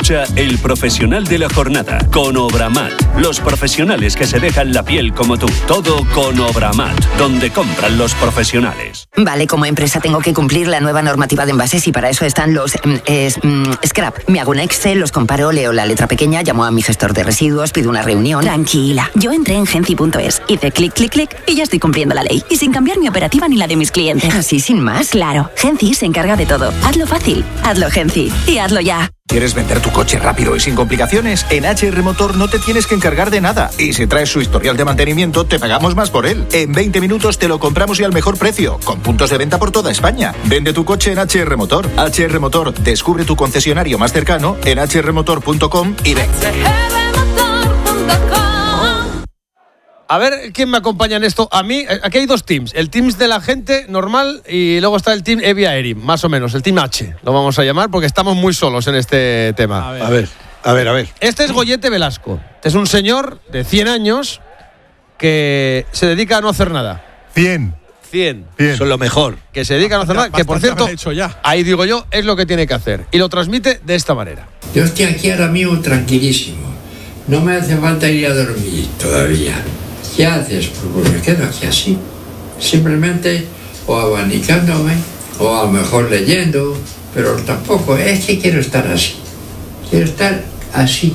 El profesional de la jornada con Obramat. Los profesionales que se dejan la piel como tú. Todo con Obramat, donde compran los profesionales. Vale, como empresa tengo que cumplir la nueva normativa de envases y para eso están los scrap. Me hago un Excel, los comparo, leo la letra pequeña, llamo a mi gestor de residuos, pido una reunión. Tranquila, yo entré en Genci.es, hice clic, clic, clic y ya estoy cumpliendo la ley. Y sin cambiar mi operativa ni la de mis clientes. ¿Así sin más? Claro, Genci se encarga de todo. Hazlo fácil, hazlo Genci y hazlo ya. ¿Quieres vender tu coche rápido y sin complicaciones? En HR Motor no te tienes que encargar de nada. Y si traes su historial de mantenimiento, te pagamos más por él. En 20 minutos te lo compramos y al mejor precio, con puntos de venta por toda España. Vende tu coche en HR Motor. HR Motor, descubre tu concesionario más cercano en hrmotor.com y ven. A ver, ¿quién me acompaña en esto? A mí, aquí hay dos teams. El team de la gente normal y luego está el team Evi Aeri, más o menos. El team H, lo vamos a llamar, porque estamos muy solos en este tema. A ver. Este es Goyete Velasco. Es un señor de 100 años que se dedica a no hacer nada. 100. Eso es lo mejor. Que se dedica a no hacer nada. Que, por cierto, ahí digo yo, es lo que tiene que hacer. Y lo transmite de esta manera. Yo estoy aquí ahora mismo tranquilísimo. No me hace falta ir a dormir todavía. ¿Qué haces? Pues me quedo aquí así, simplemente o abanicándome o a lo mejor leyendo, pero tampoco es que quiero estar así, quiero estar así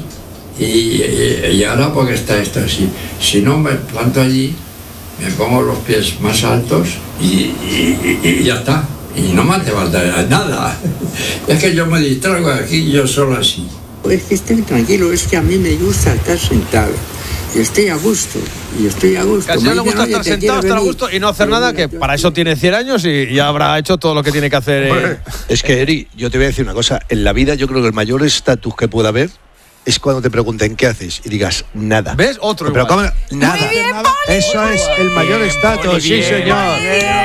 y ahora porque está esto así, si no me planto allí, me pongo los pies más altos y ya está, y no me hace falta nada, es que yo me distraigo aquí yo solo así. Es que estoy tranquilo, es que a mí me gusta estar sentado. Y estoy a gusto. Casi no le gusta estar sentado, estar a gusto y no hacer nada, que para eso tiene 100 años y ya habrá hecho todo lo que tiene que hacer. Es que, Eri, yo te voy a decir una cosa. En la vida yo creo que el mayor estatus que pueda haber es cuando te pregunten qué haces y digas nada. ¿Ves? Otro pero igual. Nada. Muy bien, Poli, eso es el mayor estatus, sí, señor.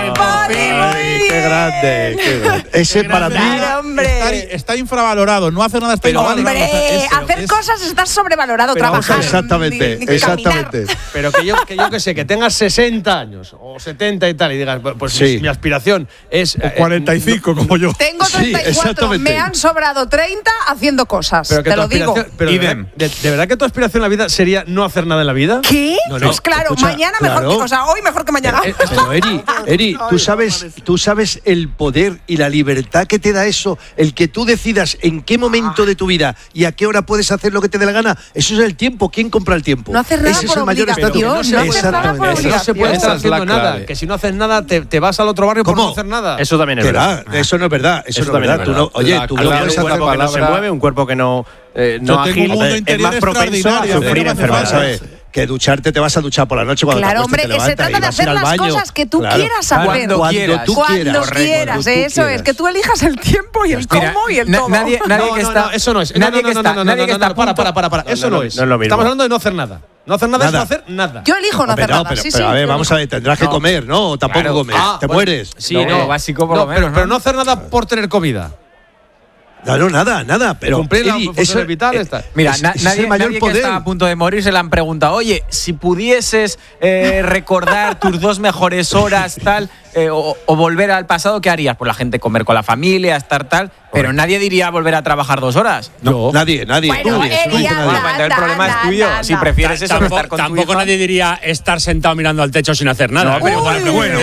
Qué grande. Ese para mí está infravalorado. No hacer nada está infravalorado. Hombre, hacer cosas está sobrevalorado. Trabajar. Exactamente. Pero que yo que sé, que tengas 60 años o 70 y tal y digas, pues sí. mi aspiración es… O 45 como yo. Tengo 34, me han sobrado 30 haciendo cosas, pero que te lo digo. Pero ¿de verdad que tu aspiración en la vida sería no hacer nada en la vida? ¿Qué? No. Pues claro, Escucha, mañana mejor que… O sea, hoy mejor que mañana. Pero Eri, ¿tú sabes el poder y la libertad que te da eso? El que tú decidas en qué momento de tu vida y a qué hora puedes hacer lo que te dé la gana. Eso es el tiempo. ¿Quién compra el tiempo? No hacer nada Ese por es el mayor obligación. estatus. No hacer nada por Eso no se puede estar haciendo nada. Que si no haces nada, te vas al otro barrio por no hacer nada. Eso también es verdad. Eso no es verdad. Eso no es verdad. Tú no puedes hacer un cuerpo que no se mueve, un cuerpo que no ágil, es más propenso a sufrir enfermedades. Que ducharte te vas a duchar por la noche cuando claro, te acuestas, hombre, te levantas, se trata de hacer al las baño. cosas que tú quieras hacer. Cuando tú quieras. Eso es, que tú elijas el tiempo y el cómo y el todo. Nadie que está… Eso no es. Nadie que está… Para. Eso no es. No es lo mismo. Estamos hablando de no hacer nada. No hacer nada es no hacer nada. Yo elijo no hacer nada. Pero a ver, vamos a ver, tendrás que comer, ¿no? O tampoco comer. Te mueres. Sí, no. Básico por lo menos. Pero no hacer nada por tener comida. No, nada, pero cumplir las funciones vitales. Mira, nadie que está a punto de morir se le han preguntado, oye, si pudieses recordar tus 2 mejores horas, tal, o volver al pasado, ¿qué harías? Pues la gente comer con la familia, estar tal, pero nadie diría volver a trabajar 2 horas. No, nadie. Bueno, el problema es tuyo. Si prefieres eso, estar con tu hijo. Tampoco nadie diría estar sentado mirando al techo sin hacer nada. No, pero bueno.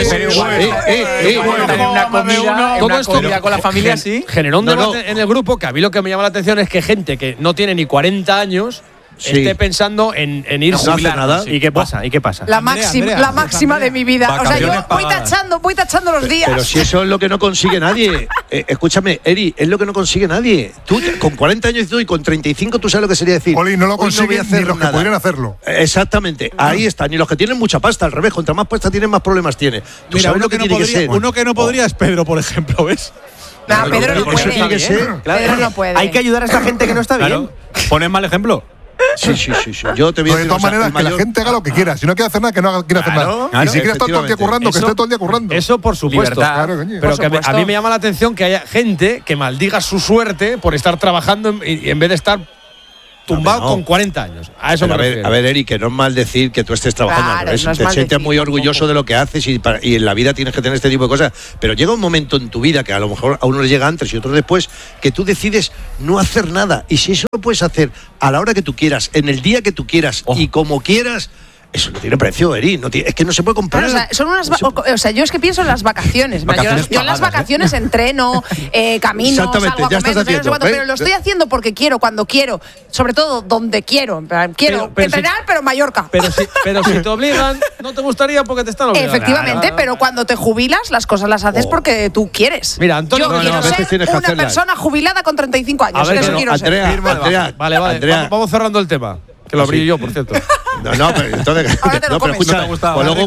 En una comida con la familia, sí. Generó un debate en el grupo que a mí lo que me llama la atención es que gente que no tiene ni 40 años esté pensando en irse. No hace nada. ¿Y qué pasa? La máxima de mi vida. O sea, yo voy tachando los días. Pero si eso es lo que no consigue nadie. Escúchame, Eri, es lo que no consigue nadie. Tú con 40 años y con 35 tú sabes lo que sería decir. Poli, no lo consiguen ni los que podrían hacerlo. Exactamente, ahí está. Ni los que tienen mucha pasta, al revés. Contra más pasta tienen, más problemas tiene. ¿Tú sabes lo que tiene que ser? Uno que no podría es Pedro, por ejemplo, ¿ves? No, Pedro no puede. Pedro no puede. Hay que ayudar a esta gente que no está bien. Pones mal ejemplo. Sí. Yo te voy a decir, de todas maneras, que la gente haga lo que quiera. Si no quiere hacer nada, que no quiera hacer nada. Y si quiere estar todo el día currando, que esté todo el día currando. Eso por supuesto. Pero que a mí me llama la atención que haya gente que maldiga su suerte por estar trabajando y en vez de estar tumbado con 40 años. A eso me refiero. A ver, Eri, que no es mal decir que tú estés trabajando. Claro, al no es te mal sientes decir muy orgulloso de lo que haces y en la vida tienes que tener este tipo de cosas. Pero llega un momento en tu vida que a lo mejor a uno le llega antes y otro después, que tú decides no hacer nada. Y si eso lo puedes hacer a la hora que tú quieras, en el día que tú quieras y como quieras, eso no tiene precio, Eri. Es que no se puede comprar. Claro, son unas yo es que pienso en las vacaciones. Yo en las vacaciones entreno, camino, salgo a comer, pero lo estoy haciendo porque quiero, cuando quiero, sobre todo donde quiero. Quiero entrenar, pero en Mallorca. Pero si te obligan, no te gustaría porque te están obligando. Efectivamente, pero cuando te jubilas, las cosas las haces porque tú quieres. Mira, Antonio, yo quiero ser una persona jubilada con 35 años. Eso quiero ser. Andrea, vale. Vamos cerrando el tema. Que lo abrí yo, por cierto. No, pero entonces. Pero escucha, pues luego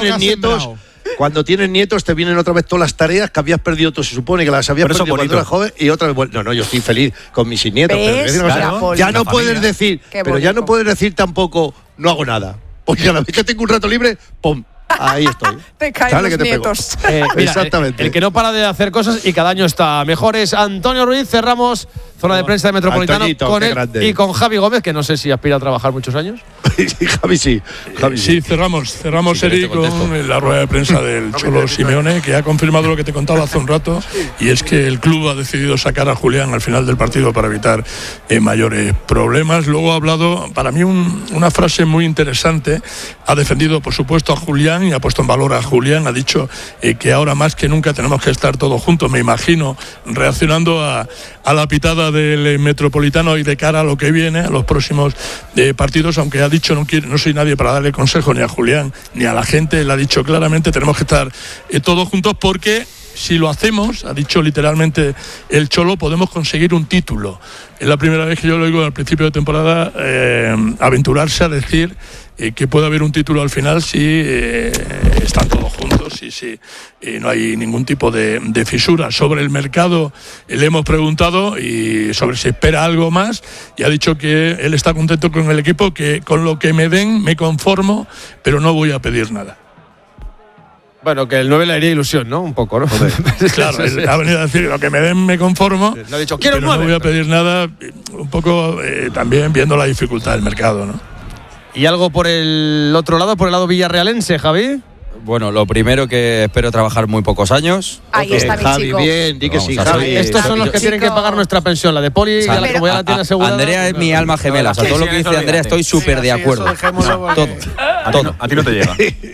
cuando tienes nietos te vienen otra vez todas las tareas que habías perdido tú. Se supone que las habías perdido cuando eras joven y otra vez. No, yo estoy feliz con mis nietos. Pero ya no puedes decir, no puedes decir tampoco no hago nada. Porque a la vez que tengo un rato libre, ¡pum! Ahí estoy. Te caen los nietos. Mira, exactamente. El que no para de hacer cosas y cada año está mejor es Antonio Ruiz. Cerramos zona de prensa de Metropolitano con él y con Javi Gómez, que no sé si aspira a trabajar muchos años. Javi sí. Sí, cerramos Eri, con la rueda de prensa del Cholo Simeone, que ha confirmado lo que te contaba hace un rato, y es que el club ha decidido sacar a Julián al final del partido para evitar mayores problemas. Luego ha hablado, para mí, una frase muy interesante. Ha defendido, por supuesto, a Julián y ha puesto en valor a Julián. Ha dicho que ahora más que nunca tenemos que estar todos juntos. Me imagino reaccionando a la pitada del Metropolitano y de cara a lo que viene, a los próximos partidos, aunque ha dicho no soy nadie para darle consejo ni a Julián ni a la gente. Él ha dicho claramente tenemos que estar todos juntos porque si lo hacemos, ha dicho literalmente el Cholo, podemos conseguir un título. Es la primera vez que yo lo oigo al principio de temporada aventurarse a decir que puede haber un título al final si están todos juntos y si no hay ningún tipo de fisura. Sobre el mercado le hemos preguntado y sobre si espera algo más, y ha dicho que él está contento con el equipo, que con lo que me den me conformo, pero no voy a pedir nada. Bueno, que el 9 le haría ilusión, ¿no? Un poco, ¿no? Claro, él ha venido a decir lo que me den me conformo, le ha dicho, quiero pero no voy a pedir nada, un poco también viendo la dificultad del mercado, ¿no? ¿Y algo por el otro lado, por el lado villarrealense, Javi? Bueno, lo primero que espero trabajar muy pocos años. Ahí está mi Javi, chico. bien, di que sí, Javi. Estos son los que tienen que pagar nuestra pensión, la de Poli, como ya la tiene asegurada. Andrea es mi alma gemela, o sea, todo lo que dice Andrea estoy súper de acuerdo. Todo. A ti no te llega.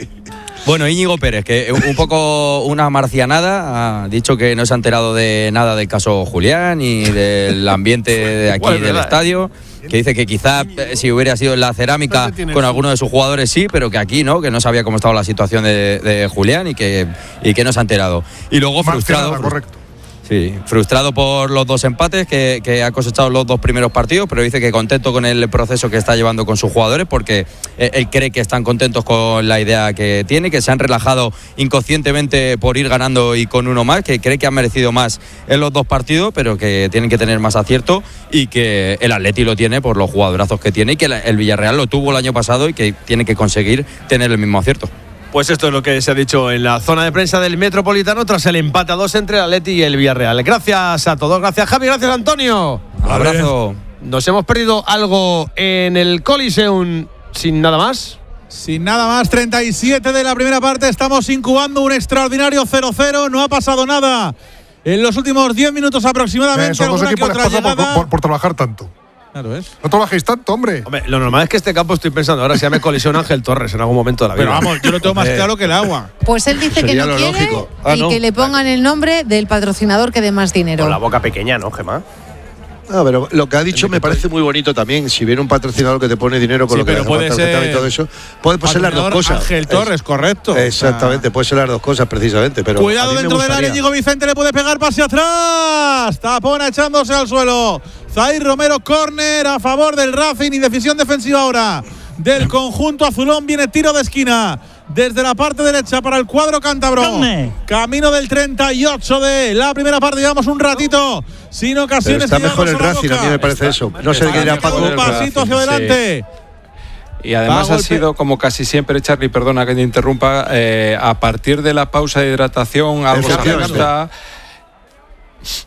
Bueno, Íñigo Pérez, que un poco una marcianada, ha dicho que no se ha enterado de nada del caso Julián y del ambiente de aquí del estadio, que dice que quizá si hubiera sido en la cerámica con alguno de sus jugadores sí, pero que aquí no, que no sabía cómo estaba la situación de Julián y que no se ha enterado. Y luego frustrado. Correcto. Sí, frustrado por los dos empates que ha cosechado los dos primeros partidos, pero dice que contento con el proceso que está llevando con sus jugadores porque él cree que están contentos con la idea que tiene, que se han relajado inconscientemente por ir ganando y con uno más, que cree que han merecido más en los dos partidos, pero que tienen que tener más acierto y que el Atleti lo tiene por los jugadorazos que tiene y que el Villarreal lo tuvo el año pasado y que tiene que conseguir tener el mismo acierto. Pues esto es lo que se ha dicho en la zona de prensa del Metropolitano tras el empate a 2 entre el Atleti y el Villarreal. Gracias a todos, gracias Javi, gracias Antonio. Un abrazo. Nos hemos perdido algo en el Coliseum sin nada más. Sin nada más, 37 de la primera parte, estamos incubando un extraordinario 0-0, no ha pasado nada en los últimos 10 minutos aproximadamente. Son dos equipos les pasa por trabajar tanto. Claro es. No trabajéis tanto, hombre. Lo normal es que este campo, estoy pensando, ahora se llame Colisión Ángel Torres en algún momento de la vida. Pero vamos, yo lo tengo más claro que el agua. Pues él dice que no quiere que le pongan el nombre del patrocinador que dé más dinero. Con la boca pequeña, ¿no, Gemma? No, pero lo que ha dicho me parece muy bonito también. Si viene un patrocinador que te pone dinero con lo que pero puede ser y todo eso, puede ser las dos cosas. Ángel Torres, correcto. Exactamente, puede ser las dos cosas precisamente. Pero cuidado dentro del área, Diego Vicente le puede pegar pase atrás. Tapona echándose al suelo. Zair Romero, córner a favor del Racing y decisión defensiva ahora del conjunto azulón. Viene tiro de esquina desde la parte derecha para el cuadro cántabro. Camino del 38 de la primera parte. Llevamos un ratito sin ocasiones. Pero está mejor el Racing, a mí me parece eso. No sé qué dirá Paco. Un pasito hacia adelante. Sí. Y además ha sido, como casi siempre, Charly, perdona que te interrumpa, a partir de la pausa de hidratación, algo se ajusta.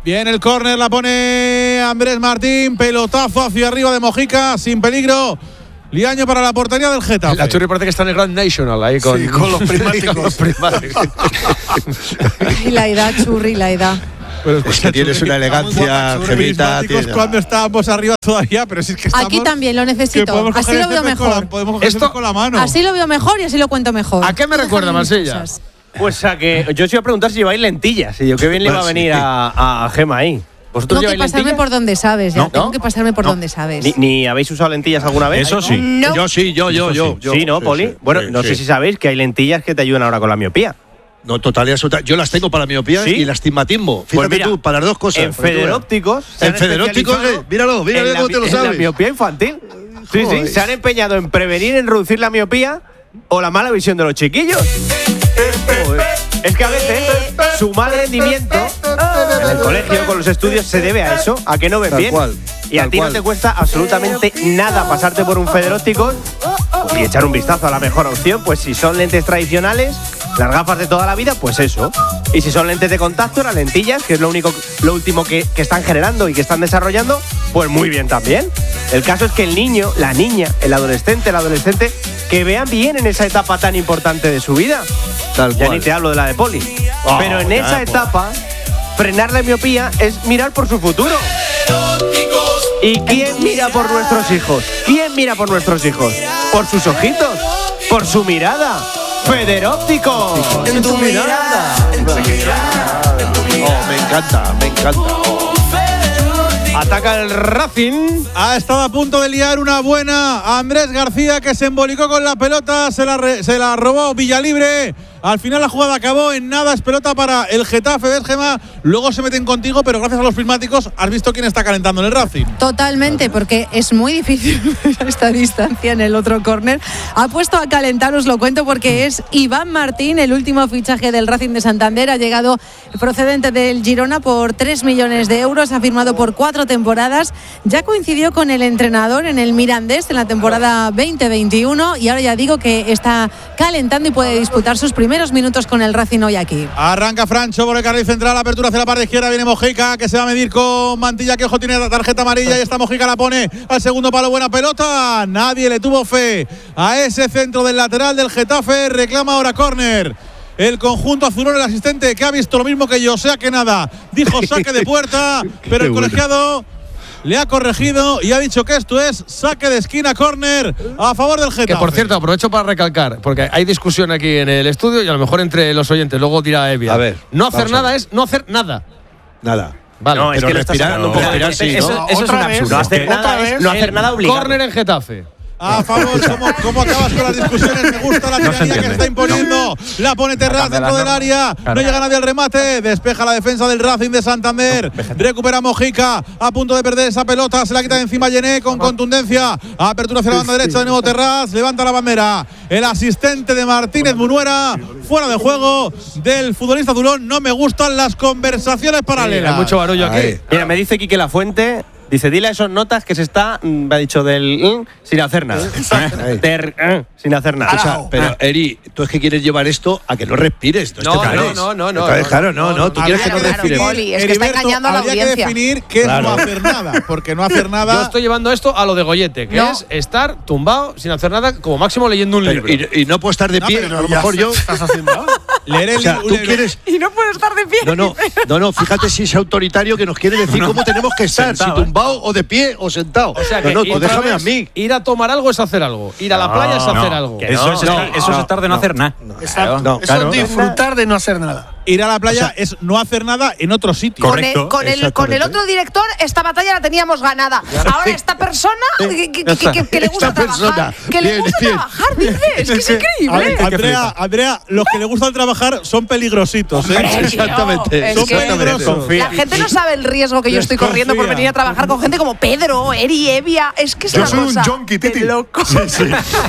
Viene el córner, la pone Andrés Martín. Pelotazo hacia arriba de Mojica, sin peligro. Liaño para la portería del Getafe. La Churri parece que está en el Grand National ahí con los prismáticos. Y la edad, Churri, la edad. Pero es que tienes una elegancia, Gemita. Cuando estábamos arriba todavía, pero si es que estamos. Aquí también lo necesito. Así lo veo mejor. Podemos coger esto con la mano. Así lo veo mejor y así lo cuento mejor. ¿A qué me recuerda, Marsella? Pues a que yo os iba a preguntar si lleváis lentillas. Y yo, qué bien le iba a venir a Gema ahí. ¿Vosotros tengo que pasarme lentillas? por donde sabes, ya. ¿No? Tengo que pasarme por donde sabes. ¿Ni habéis usado lentillas alguna vez? Eso sí. No. Yo sí. Sí, ¿no, Poli? Sí, bueno, sí, no sé si sabéis que hay lentillas que te ayudan ahora con la miopía. No, total y absoluta. Yo las tengo para miopía y el astigmatismo. Fíjate Pues mira, tú, para las dos cosas. En Federópticos. En Federópticos, míralo cómo te lo sabes. En la miopía infantil. Sí, se han empeñado en prevenir, en reducir la miopía o la mala visión de los chiquillos. Es que a veces su mal rendimiento en el colegio, con los estudios, se debe a eso, a que no ven bien. Y a ti no te cuesta absolutamente nada pasarte por un Federópticos y echar un vistazo a la mejor opción. Pues si son lentes tradicionales, las gafas de toda la vida, pues eso. Y si son lentes de contacto, las lentillas, que es lo último que están generando y que están desarrollando, pues muy bien también. El caso es que el niño, la niña, el adolescente, que vean bien en esa etapa tan importante de su vida. Ya ni te hablo de la de Poli. Pero en esa etapa, frenar la miopía es mirar por su futuro. ¿Y quién mira por nuestros hijos? ¿Quién mira por nuestros hijos? ¿Por sus ojitos? ¿Por su mirada? Federópticos. En tu mirada. Oh, me encanta. Ataca el Racing. Ha estado a punto de liar una buena Andrés García, que se embolicó con la pelota, se la robó Villalibre. Al final la jugada acabó en nada, es pelota para el Getafe, ¿ves, Gema? Luego se meten contigo, pero gracias a los prismáticos has visto quién está calentando en el Racing. Totalmente, porque es muy difícil esta distancia en el otro córner. Ha puesto a calentar, os lo cuento, porque es Iván Martín, el último fichaje del Racing de Santander. Ha llegado procedente del Girona por 3 millones de euros, ha firmado por 4 temporadas. Ya coincidió con el entrenador en el Mirandés en la temporada 2021 y ahora ya digo que está calentando y puede disputar sus primeros minutos con el Racing hoy aquí. Arranca Francho por el carril central, apertura hacia la parte izquierda, viene Mojica, que se va a medir con Mantilla, que ojo, tiene la tarjeta amarilla y esta Mojica la pone al segundo palo, buena pelota, nadie le tuvo fe a ese centro del lateral del Getafe, reclama ahora córner. El conjunto azulón, el asistente, que ha visto lo mismo que yo, o sea que nada, dijo saque de puerta, pero el colegiado le ha corregido y ha dicho que esto es saque de esquina, córner a favor del Getafe. Que por cierto, aprovecho para recalcar, porque hay discusión aquí en el estudio y a lo mejor entre los oyentes, luego dirá Evia. A ver, no hacer nada es no hacer nada. Nada. Vale, no, es que respirar, lo estás respirar sí, eso es un absurdo. No hacer nada es no hacer nada obligado. Córner en Getafe. A favor, ¿cómo acabas con las discusiones? Me gusta la tiranía que se está imponiendo. La pone Terraz dentro del área. No llega nadie al remate. Despeja la defensa del Racing de Santander. Recupera Mojica. A punto de perder esa pelota. Se la quita de encima Yené con contundencia. Apertura hacia la banda derecha de nuevo Terraz. Levanta la bandera. El asistente de Martínez Munuera. Fuera de juego del futbolista azulón. No me gustan las conversaciones paralelas. Hay mucho barullo aquí. Mira, me dice Quique Lafuente. Dice, dile a esos notas que se está, me ha dicho, del sin hacer nada. Sin hacer nada. O sea, pero, Eri, tú es que quieres llevar esto a que no respires. No. Claro, no. Tú quieres que no respires. Poli, es que está engañando a la audiencia. Habría que definir qué es no hacer nada. Porque no hacer nada. Yo estoy llevando esto a lo de Goyete, que es estar tumbado, sin hacer nada, como máximo leyendo un libro. Y no puedo estar de pie. A lo mejor yo. ¿Estás haciendo? Leer el libro. Tú quieres. Y no puedo estar de pie. No, fíjate si es autoritario que nos quiere decir cómo tenemos que estar. Si tumbado o de pie o sentado. O sea que pues déjame a mí. Ir a tomar algo es hacer algo. Ir a la playa es hacer algo. Eso es estar de no hacer nada. Eso es disfrutar de no hacer nada. Ir a la playa es no hacer nada en otro sitio. Correcto. Con el otro director, esta batalla la teníamos ganada. Ahora esta persona que le gusta trabajar. Que le gusta trabajar, dices. Es que es increíble. Andrea, los que le gustan trabajar son peligrositos. Exactamente. Son peligrosos. La gente no sabe el riesgo que yo estoy corriendo por venir a trabajar con gente como Pedro, Eri, Evia. Es que es una cosa. Yo soy un junkie, Titi. Loco. Sí.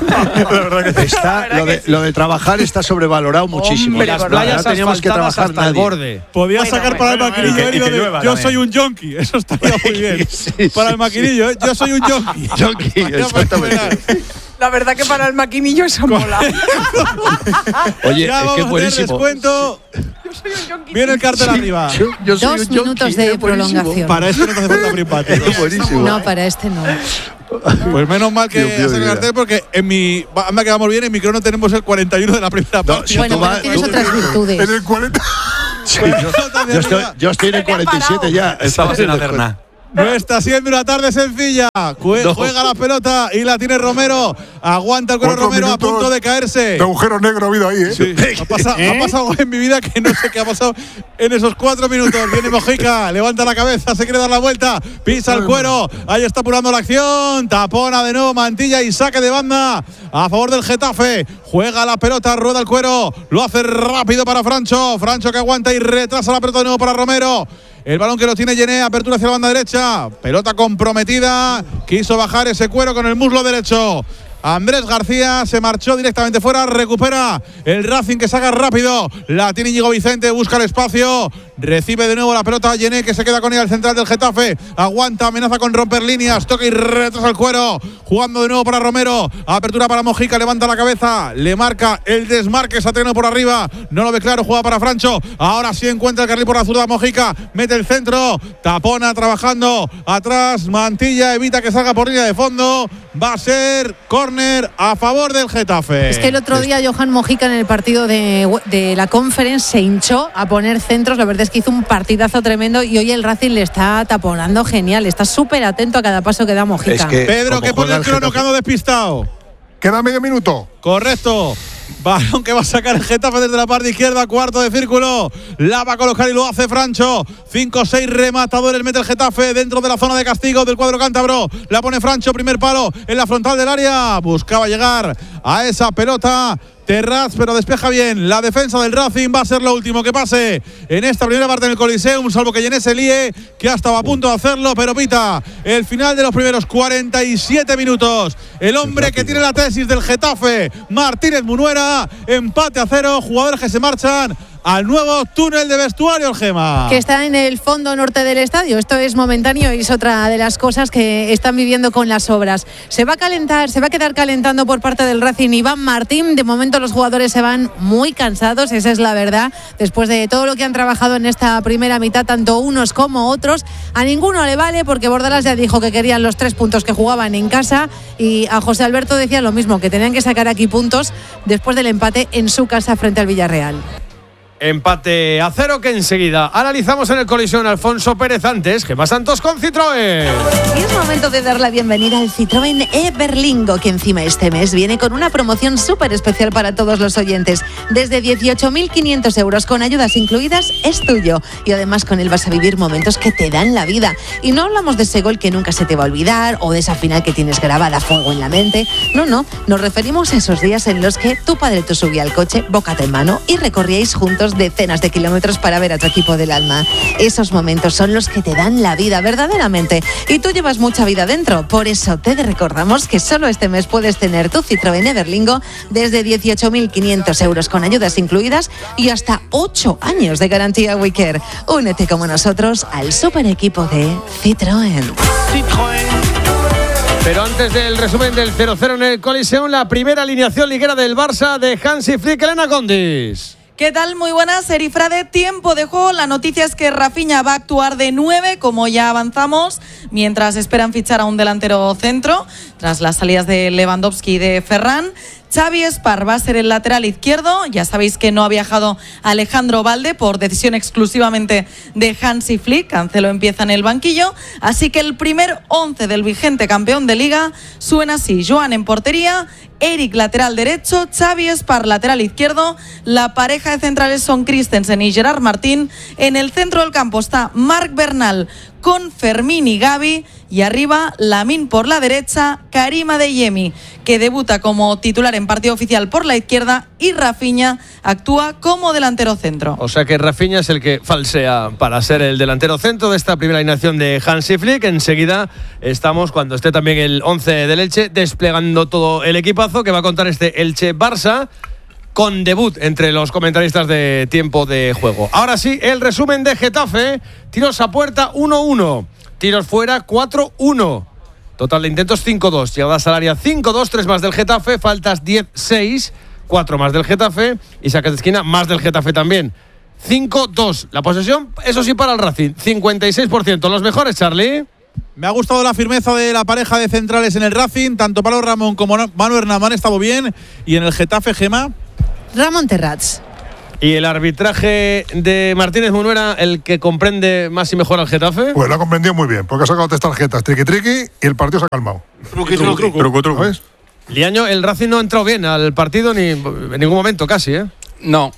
Lo de trabajar está sobrevalorado muchísimo. Las playas teníamos que trabajar hasta el borde. Podía sacar para el maquinillo yo soy un junkie. Eso estaría muy bien. Para el maquinillo, yo soy un junkie. Exactamente. La verdad que para el maquinillo eso mola. Oye, ya es que es buenísimo. Descuento. Viene el cartel arriba. Yo soy 2 minutos de prolongación. Para este no te hace falta empate. Buenísimo. No, para este no. Pues menos mal que hace el cartel porque anda que vamos bien, en mi crono tenemos el 41 de la primera parte. Bueno, pero tienes otras virtudes. En el 40. Yo estoy en el 47 ya. Estamos en la terna. No está siendo una tarde sencilla. Juega la pelota y la tiene Romero. Aguanta el cuero Romero a punto de caerse. De agujero negro ha habido ahí, ¿eh? Sí. Ha pasado algo en mi vida que no sé qué ha pasado en esos 4 minutos. Viene Mojica, levanta la cabeza, se quiere dar la vuelta, pisa el cuero. Ahí está apurando la acción. Tapona de nuevo Mantilla y saque de banda a favor del Getafe. Juega la pelota, rueda el cuero. Lo hace rápido para Francho. Francho que aguanta y retrasa la pelota de nuevo para Romero. El balón que lo tiene Yené, apertura hacia la banda derecha. Pelota comprometida. Quiso bajar ese cuero con el muslo derecho. Andrés García se marchó directamente fuera. Recupera el Racing que saca rápido. La tiene Íñigo Vicente, busca el espacio. Recibe de nuevo la pelota Yené que se queda con ella al central del Getafe. Aguanta, amenaza con romper líneas. Toca y retrasa el cuero. Jugando de nuevo para Romero. Apertura para Mojica, levanta la cabeza. Le marca el desmarque Satriano por arriba. No lo ve claro, juega para Francho. Ahora sí encuentra el carril por la zurda Mojica. Mete el centro. Tapona trabajando. Atrás Mantilla evita que salga por línea de fondo. Va a ser córner a favor del Getafe. Es que el otro día Johan Mojica en el partido de la Conference se hinchó a poner centros. La verdad es que hizo un partidazo tremendo y hoy el Racing le está taponando genial. Está súper atento a cada paso que da Mojica. Es que, Pedro, que pone el crono, que ando despistado. Queda medio minuto. Correcto. Balón que va a sacar el Getafe desde la parte izquierda, cuarto de círculo. La va a colocar y lo hace Francho. 5-6 rematadores mete el Getafe dentro de la zona de castigo del cuadro cántabro. La pone Francho, primer palo en la frontal del área. Buscaba llegar a esa pelota Terraz, pero despeja bien. La defensa del Racing va a ser lo último que pase en esta primera parte del Coliseum, salvo que Yené se líe, que ya estaba a punto de hacerlo, pero pita el final de los primeros 47 minutos. El hombre que tiene la tesis del Getafe, Martínez Munuera, empate a 0, jugadores que se marchan al nuevo túnel de vestuario, el Gema. Que está en el fondo norte del estadio. Esto es momentáneo y es otra de las cosas que están viviendo con las obras. Se va a calentar, se va a quedar calentando por parte del Racing Iván Martín. De momento los jugadores se van muy cansados, esa es la verdad. Después de todo lo que han trabajado en esta primera mitad, tanto unos como otros, a ninguno le vale porque Bordalas ya dijo que querían los 3 puntos que jugaban en casa y a José Alberto decía lo mismo, que tenían que sacar aquí puntos después del empate en su casa frente al Villarreal. Empate a 0 que enseguida analizamos en el Colisión. Alfonso Pérez antes, Gemma Santos con Citroën. Y es momento de dar la bienvenida al Citroën Everlingo, que encima este mes viene con una promoción súper especial para todos los oyentes. Desde 18.500 euros con ayudas incluidas es tuyo. Y además con él vas a vivir momentos que te dan la vida. Y no hablamos de ese gol que nunca se te va a olvidar o de esa final que tienes grabada a fuego en la mente. No, nos referimos a esos días en los que tu padre te subía al coche, bocata en mano, y recorríais juntos decenas de kilómetros para ver a tu equipo del alma. Esos momentos son los que te dan la vida verdaderamente y tú llevas mucha vida dentro. Por eso te recordamos que solo este mes puedes tener tu Citroën Everlingo desde 18.500 euros con ayudas incluidas y hasta 8 años de garantía WeCare. Únete como nosotros al super equipo de Citroën. Pero antes del resumen del 0-0 en el Coliseum, la primera alineación liguera del Barça de Hansi Flick, Elena Condis. ¿Qué tal? Muy buenas, Erifrade. Tiempo de juego. La noticia es que Rafinha va a actuar de 9, como ya avanzamos, mientras esperan fichar a un delantero centro, tras las salidas de Lewandowski y de Ferran. Xavi Espar va a ser el lateral izquierdo. Ya sabéis que no ha viajado Alejandro Balde por decisión exclusivamente de Hansi Flick. Cancelo empieza en el banquillo. Así que el primer 11 del vigente campeón de Liga suena así. Joan en portería, Eric lateral derecho, Xavi Espar lateral izquierdo. La pareja de centrales son Christensen y Gerard Martín. En el centro del campo está Marc Bernal con Fermín y Gavi, y arriba Lamine por la derecha, Karim Adeyemi, que debuta como titular en partido oficial por la izquierda, y Rafinha actúa como delantero centro. O sea que Rafinha es el que falsea para ser el delantero centro de esta primera alineación de Hansi Flick. Enseguida estamos, cuando esté también el 11 del Elche, desplegando todo el equipazo que va a contar este Elche-Barça, con debut entre los comentaristas de tiempo de juego. Ahora sí, el resumen de Getafe. Tiros a puerta 1-1, tiros fuera 4-1, total de intentos 5-2, llegadas al área 5-2, 3 más del Getafe, faltas 10-6, 4 más del Getafe y saques de esquina más del Getafe también. 5-2. La posesión, eso sí, para el Racing, 56%. Los mejores, Charlie. Me ha gustado la firmeza de la pareja de centrales en el Racing. Tanto Pablo Ramón como Manu Hernán han estado bien. Y en el Getafe, Gema. Ramón Terrats. ¿Y el arbitraje de Martínez Munuera, el que comprende más y mejor al Getafe? Pues lo ha comprendido muy bien, porque ha sacado 3 tarjetas, triqui-triqui, y el partido se ha calmado. Truco. ¿Sabes? Liaño, el Racing no ha entrado bien al partido ni en ningún momento casi, ¿eh? No.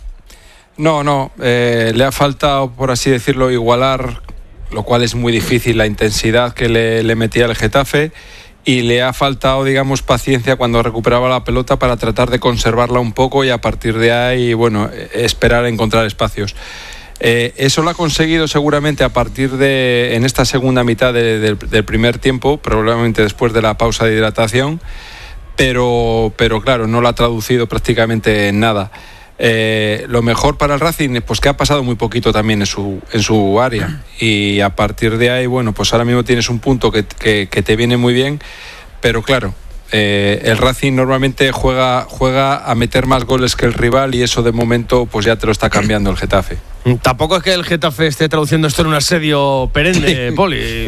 Le ha faltado, por así decirlo, igualar, lo cual es muy difícil, la intensidad que le metía el Getafe. Y le ha faltado, digamos, paciencia cuando recuperaba la pelota para tratar de conservarla un poco y a partir de ahí, bueno, esperar a encontrar espacios. Eso lo ha conseguido seguramente a partir de, en esta segunda mitad del primer tiempo, probablemente después de la pausa de hidratación, pero claro, no lo ha traducido prácticamente en nada. Lo mejor para el Racing, pues que ha pasado muy poquito también en su área, y a partir de ahí, bueno, pues ahora mismo tienes un punto que te viene muy bien, pero claro, el Racing normalmente juega a meter más goles que el rival, y eso de momento pues ya te lo está cambiando el Getafe. Tampoco es que el Getafe esté traduciendo esto en un asedio perenne, Poli.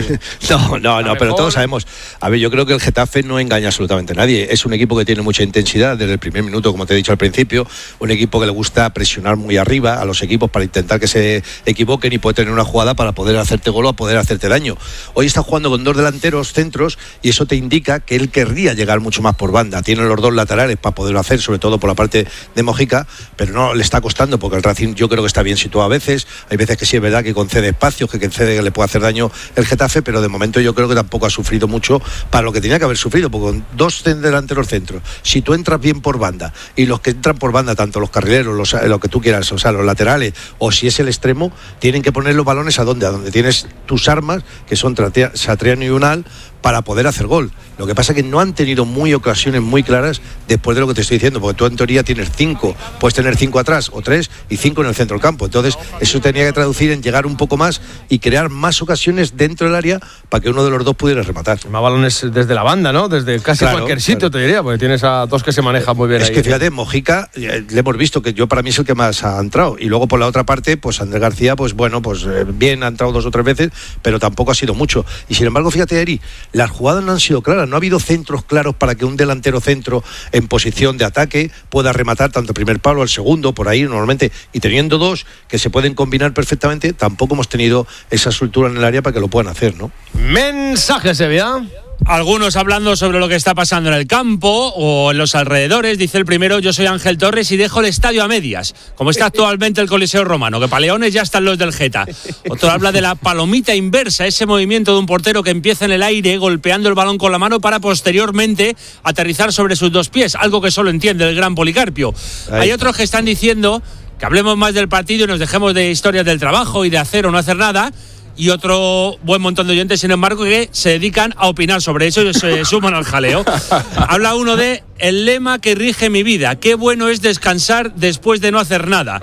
No, pero todos sabemos. A ver, yo creo que el Getafe no engaña absolutamente a nadie. Es un equipo que tiene mucha intensidad desde el primer minuto, como te he dicho al principio. Un equipo que le gusta presionar muy arriba a los equipos para intentar que se equivoquen y puede tener una jugada para poder hacerte gol o poder hacerte daño. Hoy está jugando con 2 delanteros centros y eso te indica que él querría llegar mucho más por banda. Tiene los 2 laterales para poderlo hacer, sobre todo por la parte de Mojica, pero no le está costando porque el Racing yo creo que está bien situado a veces. Hay veces que sí es verdad que concede espacios, que le puede hacer daño el Getafe, pero de momento yo creo que tampoco ha sufrido mucho para lo que tenía que haber sufrido, porque con 2 delanteros centros, si tú entras bien por banda y los que entran por banda, tanto los carrileros, lo que tú quieras, o sea, los laterales, o si es el extremo, tienen que poner los balones a donde tienes tus armas, que son Satriano y Unal, para poder hacer gol. Lo que pasa es que no han tenido ocasiones muy claras después de lo que te estoy diciendo, porque tú en teoría tienes 5, puedes tener 5 atrás o 3 y 5 en el centro del campo. Entonces eso tenía que traducir en llegar un poco más y crear más ocasiones dentro del área para que uno de los 2 pudiera rematar. Más balones desde la banda, ¿no? Desde casi cualquier sitio, te diría, porque tienes a 2 que se manejan muy bien. Es ahí, que fíjate, Mojica, le hemos visto que yo para mí es el que más ha entrado. Y luego por la otra parte, pues Andrés García, pues bueno, pues bien, ha entrado 2 o 3 veces, pero tampoco ha sido mucho. Y sin embargo, fíjate, Eri, las jugadas no han sido claras, no ha habido centros claros para que un delantero centro en posición de ataque pueda rematar tanto el primer palo al segundo, por ahí normalmente, y teniendo 2 que se pueden combinar perfectamente, tampoco hemos tenido esa soltura en el área para que lo puedan hacer, ¿no? Mensaje, Sevilla. Algunos hablando sobre lo que está pasando en el campo o en los alrededores. Dice el primero: yo soy Ángel Torres y dejo el estadio a medias, como está actualmente el Coliseo Romano, que paleones ya están los del Geta. Otro habla de la palomita inversa, ese movimiento de un portero que empieza en el aire golpeando el balón con la mano para posteriormente aterrizar sobre sus 2 pies, algo que solo entiende el gran Policarpio. Hay otros que están diciendo que hablemos más del partido y nos dejemos de historias del trabajo y de hacer o no hacer nada. Y otro buen montón de oyentes, sin embargo, que se dedican a opinar sobre eso y se suman al jaleo. Habla uno de el lema que rige mi vida: qué bueno es descansar después de no hacer nada.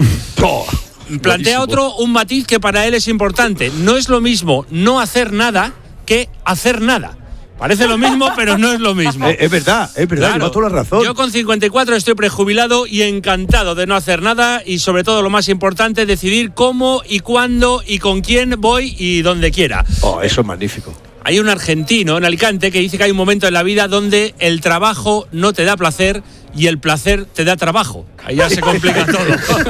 Plantea otro un matiz que para él es importante: no es lo mismo no hacer nada que hacer nada. Parece lo mismo, pero no es lo mismo. Es verdad, claro, llevas toda la razón. Yo con 54 estoy prejubilado y encantado de no hacer nada y, sobre todo, lo más importante, decidir cómo y cuándo y con quién voy y donde quiera. Eso es magnífico. Hay un argentino en Alicante que dice que hay un momento en la vida donde el trabajo no te da placer y el placer te da trabajo. Ahí ya se complica todo.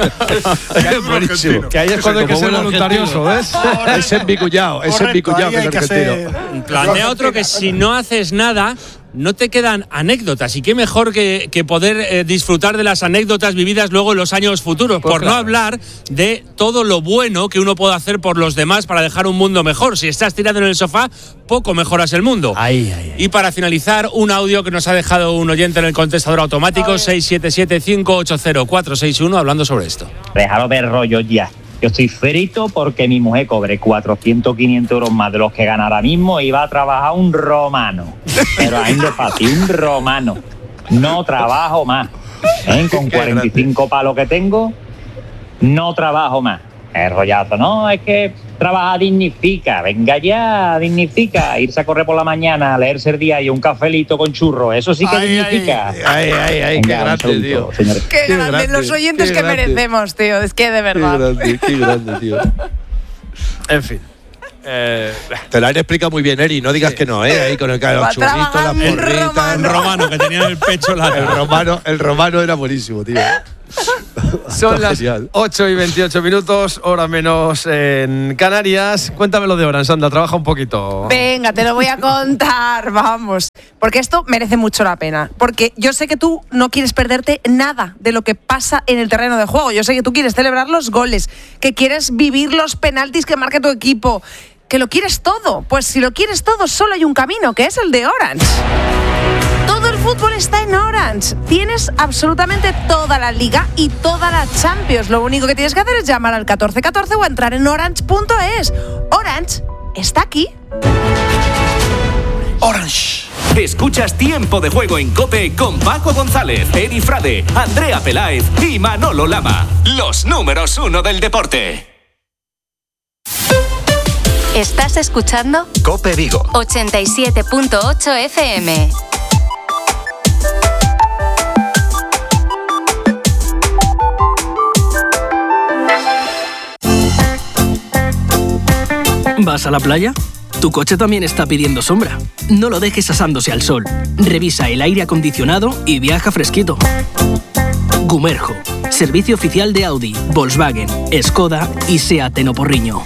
Es buenísimo. Que ahí es cuando hay que ser voluntarioso, ¿ves? Es envicullado, que es argentino. Plantea otro que si no haces nada, no te quedan anécdotas. Y qué mejor que poder disfrutar de las anécdotas vividas luego en los años futuros. Pues por claro, no hablar de todo lo bueno que uno puede hacer por los demás para dejar un mundo mejor. Si estás tirado en el sofá, poco mejoras el mundo. Y para finalizar, un audio que nos ha dejado un oyente en el contestador automático, 677-580-461, hablando sobre esto. Déjalo de rollo ya. Yo estoy frito porque mi mujer cobre 400, 500 euros más de los que gana ahora mismo y va a trabajar un romano. Pero ahí de fácil, un romano. No trabajo más. Con 45 palos que tengo, no trabajo más. El rollazo, no, es que trabajar dignifica. Venga ya, dignifica. Irse a correr por la mañana, leerse el día y un cafelito con churro. Eso sí que dignifica. Qué grande, tío. Qué grande, los oyentes que merecemos, tío. Es que de verdad. Qué grande, tío. En fin. Te lo han explicado muy bien, Eri. No digas que no, ahí con el churrito, la porrita. El romano que tenía en el pecho el romano era buenísimo, tío. Son las 8:28, hora menos en Canarias. Cuéntamelo de Orange, anda, trabaja un poquito. Venga, te lo voy a contar, vamos. Porque esto merece mucho la pena. Porque yo sé que tú no quieres perderte nada de lo que pasa en el terreno de juego. Yo sé que tú quieres celebrar los goles, que quieres vivir los penaltis que marque tu equipo, que lo quieres todo. Pues si lo quieres todo, solo hay un camino, que es el de Orange. Todo el fútbol está en Orange. Tienes absolutamente toda la Liga y toda la Champions. Lo único que tienes que hacer es llamar al 1414 o entrar en orange.es. Orange está aquí. Orange. Escuchas Tiempo de Juego en COPE con Paco González, Eri Frade, Andrea Peláez y Manolo Lama. Los números 1 del deporte. ¿Estás escuchando? COPE Vigo 87.8 FM. ¿Vas a la playa? Tu coche también está pidiendo sombra. No lo dejes asándose al sol. Revisa el aire acondicionado y viaja fresquito. Gumerjo, servicio oficial de Audi, Volkswagen, Skoda y Seat en Oporriño.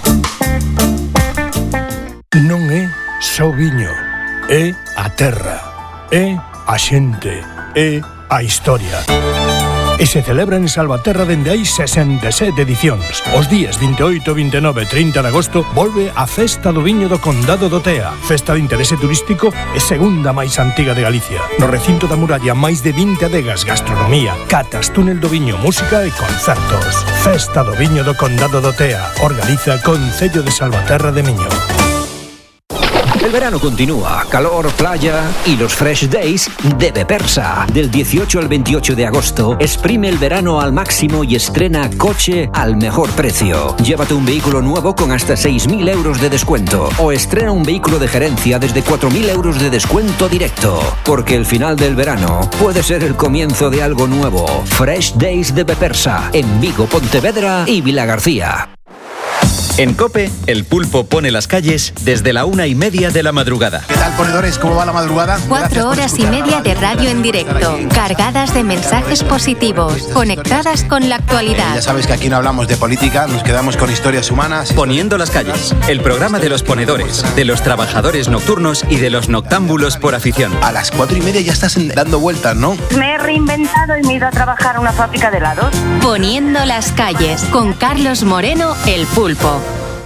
Non é só viño, é a terra, é a xente, é a historia. E se celebra en Salvaterra dende hai 67 edicións. Os días 28, 29 e 30 de agosto volve a Festa do Viño do Condado do Tea. Festa de interese turístico e segunda máis antiga de Galicia. No recinto da muralla, máis de 20 adegas, gastronomía, catas, túnel do viño, música e concertos. Festa do Viño do Condado do Tea. Organiza Concello de Salvaterra de Miño. El verano continúa, calor, playa y los Fresh Days de Bepersa. Del 18 al 28 de agosto, exprime el verano al máximo y estrena coche al mejor precio. Llévate un vehículo nuevo con hasta 6.000 euros de descuento o estrena un vehículo de gerencia desde 4.000 euros de descuento directo. Porque el final del verano puede ser el comienzo de algo nuevo. Fresh Days de Bepersa, en Vigo, Pontevedra y Vilagarcía. En COPE, el pulpo pone las calles desde la 1:30 de la madrugada. ¿Qué tal, ponedores? ¿Cómo va la madrugada? 4 horas y media de radio en directo, cargadas de mensajes positivos, conectadas con la actualidad. Ya sabes que aquí no hablamos de política, nos quedamos con historias humanas. Poniendo las calles, el programa de los ponedores, de los trabajadores nocturnos y de los noctámbulos por afición. A las 4:30 ya estás dando vueltas, ¿no? Me he reinventado y me he ido a trabajar a una fábrica de helados. Poniendo las calles, con Carlos Moreno, el pulpo.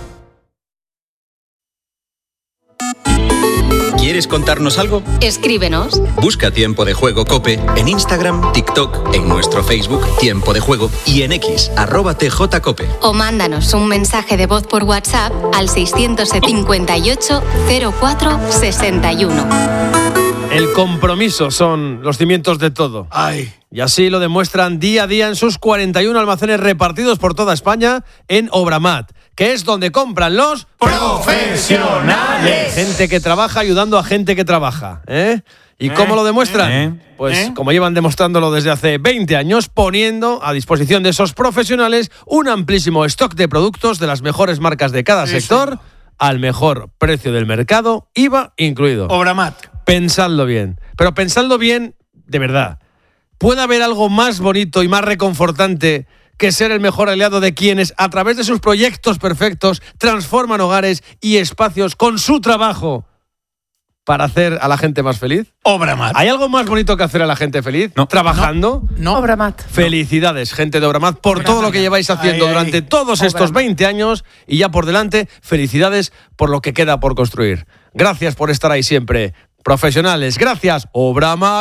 ¿Quieres contarnos algo? Escríbenos. Busca Tiempo de Juego COPE en Instagram, TikTok, en nuestro Facebook Tiempo de Juego y en X @TJCOPE. O mándanos un mensaje de voz por WhatsApp al 658 04 61. El compromiso son los cimientos de todo. Ay. Y así lo demuestran día a día en sus 41 almacenes repartidos por toda España en Obramat, que es donde compran los profesionales. Gente que trabaja ayudando a gente que trabaja. ¿Y cómo lo demuestran? Pues como llevan demostrándolo desde hace 20 años, poniendo a disposición de esos profesionales un amplísimo stock de productos de las mejores marcas de cada sector al mejor precio del mercado, IVA incluido. Obramat. Pensadlo bien, pero pensadlo bien de verdad. ¿Puede haber algo más bonito y más reconfortante que ser el mejor aliado de quienes, a través de sus proyectos perfectos, transforman hogares y espacios con su trabajo para hacer a la gente más feliz? Obramat. ¿Hay algo más bonito que hacer a la gente feliz? No. ¿Trabajando? No. Obramat. Felicidades, gente de Obramat, por todo lo que lleváis haciendo durante todos estos 20 años y ya por delante, felicidades por lo que queda por construir. Gracias por estar ahí siempre. Profesionales, gracias, Obramat.